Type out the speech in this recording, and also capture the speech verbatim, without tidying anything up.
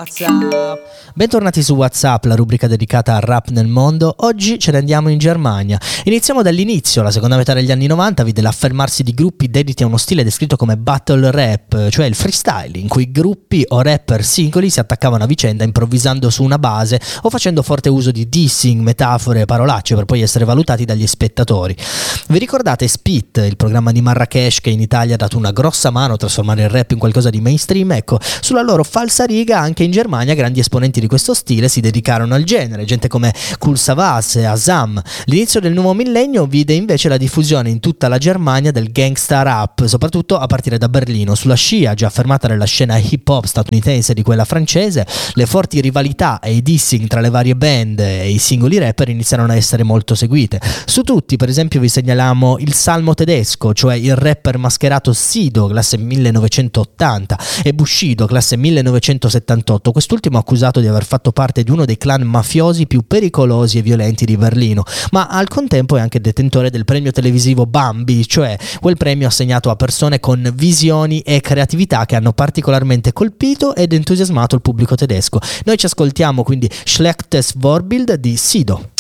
WhatsApp. Bentornati su WhatsApp, la rubrica dedicata al rap nel mondo. Oggi ce ne andiamo in Germania. Iniziamo dall'inizio. La seconda metà degli anni novanta vide l'affermarsi di gruppi dediti a uno stile descritto come battle rap, cioè il freestyle, in cui gruppi o rapper singoli si attaccavano a vicenda improvvisando su una base o facendo forte uso di dissing, metafore e parolacce per poi essere valutati dagli spettatori. Vi ricordate Spit, il programma di Marrakesh che in Italia ha dato una grossa mano a trasformare il rap in qualcosa di mainstream? Ecco, sulla loro falsariga anche in Germania grandi esponenti di questo stile si dedicarono al genere, gente come Kool Savas e Azam. L'inizio del nuovo millennio vide invece la diffusione in tutta la Germania del gangsta rap, soprattutto a partire da Berlino. Sulla scia già affermata nella scena hip hop statunitense di quella francese, le forti rivalità e i dissing tra le varie band e i singoli rapper iniziarono a essere molto seguite. Su tutti, per esempio, vi segnaliamo il Salmo tedesco, cioè il rapper mascherato Sido, classe millenovecentottanta, e Bushido, classe millenovecentosettantotto, quest'ultimo accusato di aver fatto parte di uno dei clan mafiosi più pericolosi e violenti di Berlino, ma al contempo è anche detentore del premio televisivo Bambi, cioè quel premio assegnato a persone con visioni e creatività che hanno particolarmente colpito ed entusiasmato il pubblico tedesco. Noi ci ascoltiamo quindi Schlechtes Vorbild di Sido.